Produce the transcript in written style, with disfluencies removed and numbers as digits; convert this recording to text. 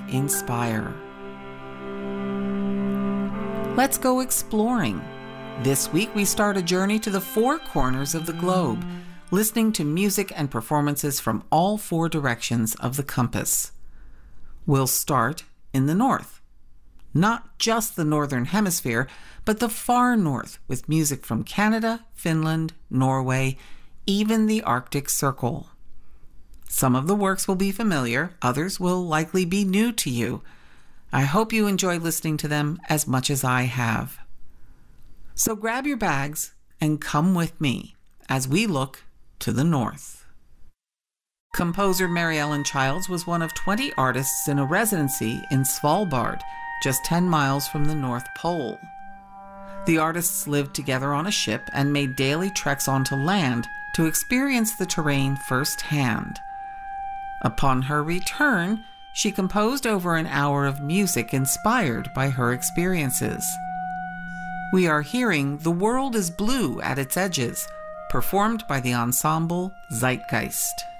inspire. Let's go exploring. This week we start a journey to the four corners of the globe, listening to music and performances from all four directions of the compass. We'll start in the north. Not just the northern hemisphere, but the far north, with music from Canada, Finland, Norway, even the Arctic Circle. Some of the works will be familiar, others will likely be new to you. I hope you enjoy listening to them as much as I have. So grab your bags and come with me as we look to the north. Composer Mary Ellen Childs was one of 20 artists in a residency in Svalbard, just 10 miles from the North Pole. The artists lived together on a ship and made daily treks onto land to experience the terrain firsthand. Upon her return, she composed over an hour of music inspired by her experiences. We are hearing The World is Blue at Its Edges, performed by the ensemble Zeitgeist.